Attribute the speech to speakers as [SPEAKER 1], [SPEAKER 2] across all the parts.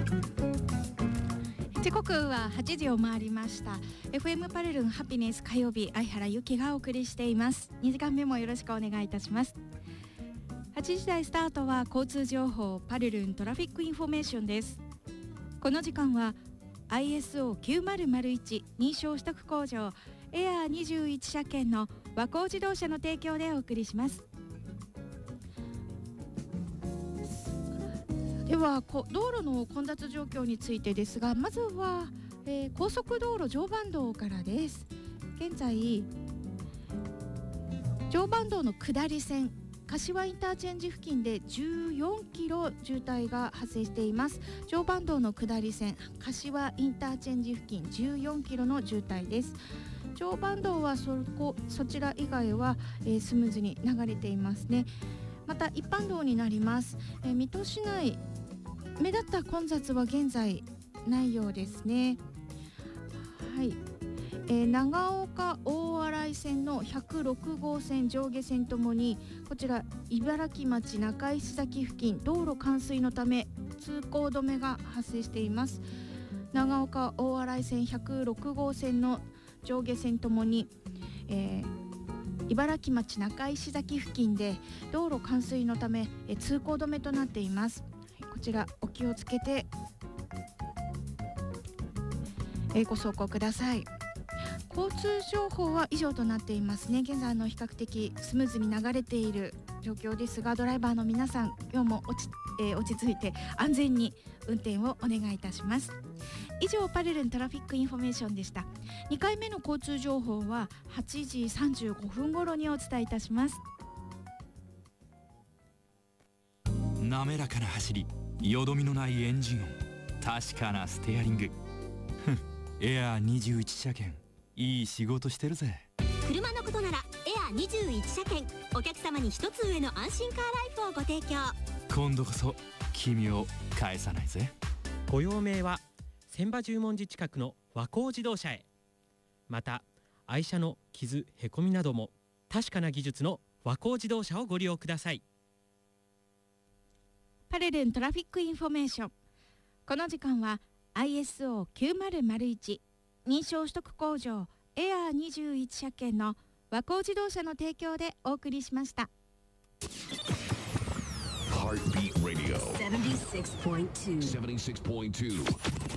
[SPEAKER 1] 時刻は8時を回りました。 FM パルルンハピネス火曜日、相原由紀がお送りしています。2時間目もよろしくお願いいたします。8時台スタートは交通情報パルルントラフィックインフォメーションです。この時間は ISO9001 認証取得工場エアー21車検の和光自動車の提供でお送りします。では道路の混雑状況についてですが、まずは、高速道路常磐道からです。現在常磐道の下り線柏インターチェンジ付近で14キロ渋滞が発生しています。常磐道の下り線柏インターチェンジ付近14キロの渋滞です。常磐道はそちら以外は、スムーズに流れていますね。また一般道になります。水戸市内目立った混雑は現在ないようですね。はい、長岡大洗線の106号線上下線ともにこちら茨城町中石崎付近道路冠水のため通行止めが発生しています。長岡大洗線106号線の上下線ともに、茨城町中石崎付近で道路冠水のため通行止めとなっています。こちらお気をつけて、ご走行ください。交通情報は以上となっていますね。現在比較的スムーズに流れている状況ですが、ドライバーの皆さん今日も落ち着いて安全に運転をお願いいたします。以上パルルントラフィックインフォメーションでした。2回目の交通情報は8時35分頃にお伝えいたします。
[SPEAKER 2] 滑らかな走り、よどみのないエンジン音、確かなステアリングエアー21車検、いい仕事してるぜ。
[SPEAKER 3] 車のことならエアー21車検、お客様に一つ上の安心カーライフをご提供。
[SPEAKER 2] 今度こそ君を返さないぜ。
[SPEAKER 4] ご用命は千葉十文字近くの和光自動車へ。また愛車の傷へこみなども確かな技術の和光自動車をご利用ください。
[SPEAKER 1] パルルントラフィックインフォメーション、この時間は ISO9001 認証取得工場エアー21車検の和光自動車の提供でお送りしました。
[SPEAKER 5] Heartbeat Radio
[SPEAKER 3] 76.2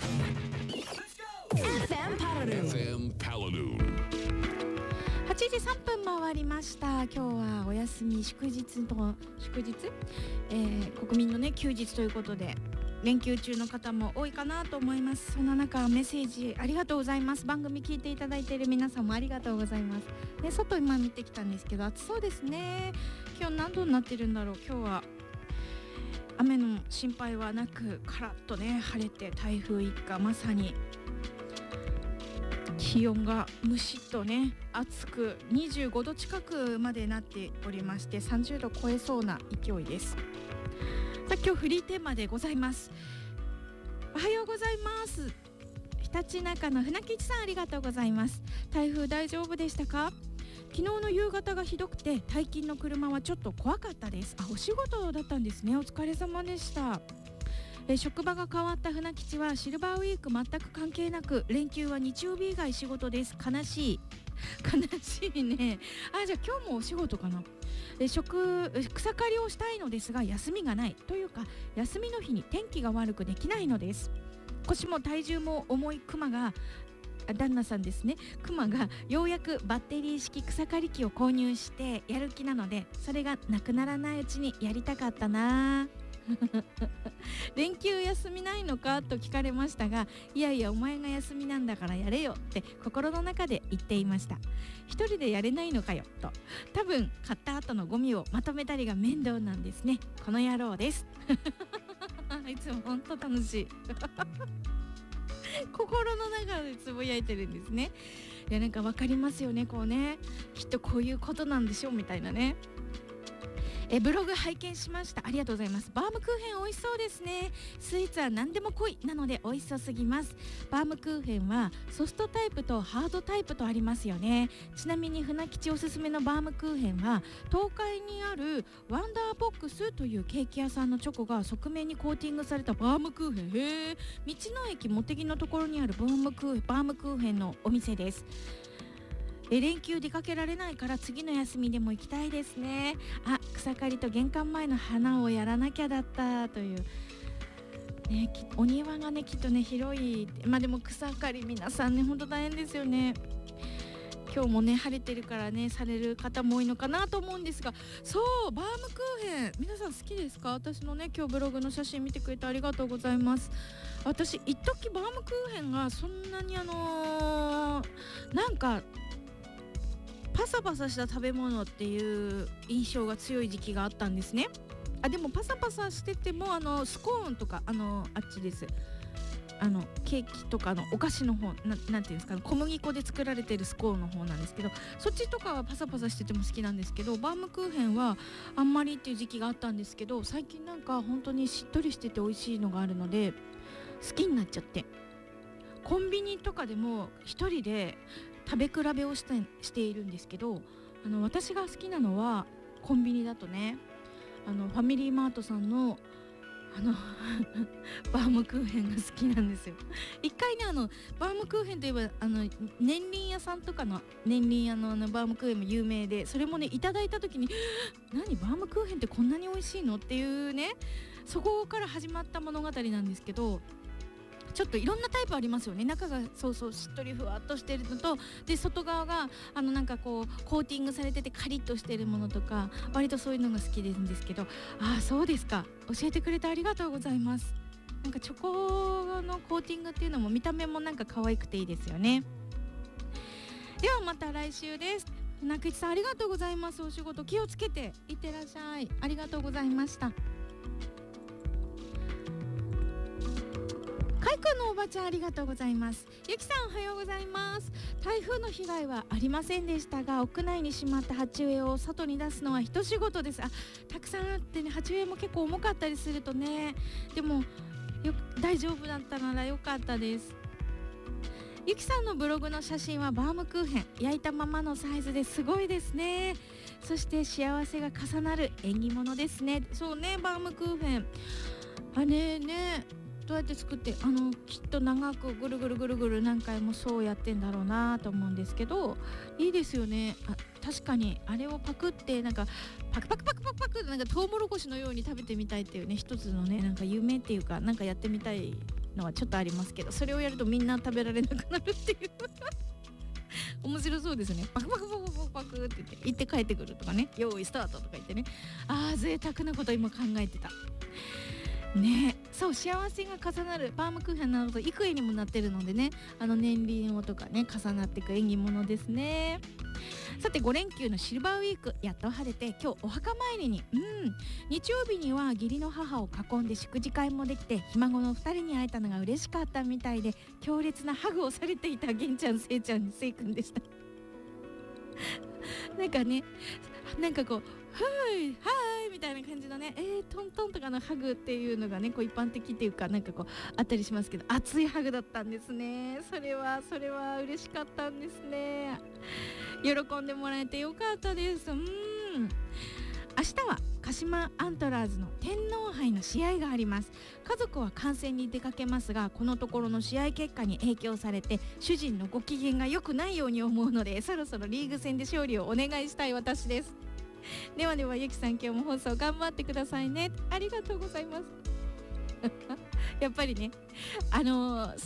[SPEAKER 3] FM パルルン
[SPEAKER 5] FM Paladun。
[SPEAKER 1] 8時3分回りました。今日はお休み国民のね休日ということで連休中の方も多いかなと思います。そんな中メッセージありがとうございます。番組聞いていただいている皆さんもありがとうございます。で、外今見てきたんですけど暑そうですね。今日何度になってるんだろう。今日は雨の心配はなくカラッとね晴れて台風一過、まさに気温がむしっとね暑く25度近くまでなっておりまして、30度超えそうな勢いです。さあ今日フリーテーマでございます。おはようございます。ひたちなかの船吉さん、ありがとうございます。台風大丈夫でしたか？昨日の夕方がひどくて退勤の車はちょっと怖かったです。お仕事だったんですね。お疲れ様でした。職場が変わった船吉はシルバーウィーク全く関係なく連休は日曜日以外仕事です。悲しいね。じゃあ今日もお仕事かな。草刈りをしたいのですが休みがないというか、休みの日に天気が悪くできないのです。腰も体重も重い旦那さんですね。クマがようやくバッテリー式草刈り機を購入してやる気なので、それがなくならないうちにやりたかったな。連休休みないのかと聞かれましたが、いやいやお前が休みなんだからやれよって心の中で言っていました。一人でやれないのかよと。多分買った後のゴミをまとめたりが面倒なんですね。この野郎ですいつも本当楽しい心の中でつぶやいてるんですね。いやなんかわかりますよね。こうね、きっとこういうことなんでしょうみたいなね。 ブログ拝見しました。ありがとうございます。バームクーヘン美味しそうですね。スイーツは何でも濃いなので美味しそうすぎます。バームクーヘンはソフトタイプとハードタイプとありますよね。ちなみに船吉おすすめのバームクーヘンは東海にあるワンダーボックスというケーキ屋さんのチョコが側面にコーティングされたバームクーヘン。へー、道の駅茂木のところにあるバームクーヘンのお店です。連休出かけられないから次の休みでも行きたいですね。あ、草刈りと玄関前の花をやらなきゃだったという、ね、お庭がねきっとね広い。でも草刈り皆さんねほんと大変ですよね。今日もね晴れてるからねされる方も多いのかなと思うんですが、そうバームクーヘン皆さん好きですか？私のね今日ブログの写真見てくれてありがとうございます。私一時バームクーヘンがそんなになんかパサパサした食べ物っていう印象が強い時期があったんですね。でもパサパサしててもスコーンとかあっちです、ケーキとかのお菓子の方 なんていうんですか、小麦粉で作られてるスコーンの方なんですけど、そっちとかはパサパサしてても好きなんですけど、バームクーヘンはあんまりっていう時期があったんですけど、最近なんか本当にしっとりしてて美味しいのがあるので好きになっちゃって、コンビニとかでも一人で食べ比べをしているんですけど、私が好きなのはコンビニだとねファミリーマートさんのバームクーヘンが好きなんですよ。一回ねバームクーヘンといえば年輪屋さんとかの年輪屋のバームクーヘンも有名で、それもねいただいた時に何バームクーヘンってこんなに美味しいのっていうね、そこから始まった物語なんですけど、ちょっといろんなタイプありますよね。中がそうしっとりふわっとしてるのと、で外側がなんかこうコーティングされててカリッとしてるものとか、割とそういうのが好きなんですけど、そうですか、教えてくれてありがとうございます。なんかチョコのコーティングっていうのも見た目もなんか可愛くていいですよね。ではまた来週です。中市さんありがとうございます。お仕事気をつけていってらっしゃい。ありがとうございました。カイ君のおばちゃんありがとうございます。ゆきさんおはようございます。台風の被害はありませんでしたが、屋内にしまった鉢植えを外に出すのは一仕事です。たくさんあってね、鉢植えも結構重かったりするとね、でも大丈夫だったならよかったです。ゆきさんのブログの写真はバームクーヘン焼いたままのサイズですごいですね。そして幸せが重なる縁起物ですね。そうね、バームクーヘンねどうやって作ってきっと長くぐるぐる何回もそうやってんだろうなと思うんですけど、いいですよね。確かにあれをパクってなんかパクなんかトウモロコシのように食べてみたいっていうね、一つのねなんか夢っていうかなんかやってみたいのはちょっとありますけど、それをやるとみんな食べられなくなるっていう面白そうですね。パクって言って行って帰ってくるとかね、用意スタートとか言ってね、贅沢なこと今考えてたね。そう、幸せが重なるバームクーヘンなどと幾重にもなってるのでね、年輪とかね重なっていく縁起物ですね。さて5連休のシルバーウィークやっと晴れて、今日お墓参りに日曜日には義理の母を囲んで祝辞会もできて、ひ孫の2人に会えたのが嬉しかったみたいで、強烈なハグをされていた玄ちゃん、せいちゃん、せいくんでしたなんかね、なんかこうはいみたいな感じのね、トントンとかのハグっていうのがねこう一般的っていうかなんかこうあったりしますけど、熱いハグだったんですね。それは嬉しかったんですね。喜んでもらえてよかったです。明日は鹿島アントラーズの天皇杯の試合があります。家族は観戦に出かけますが、このところの試合結果に影響されて主人のご機嫌が良くないように思うので、そろそろリーグ戦で勝利をお願いしたい私です。ではゆきさん、今日も放送頑張ってくださいね。ありがとうございますやっぱりね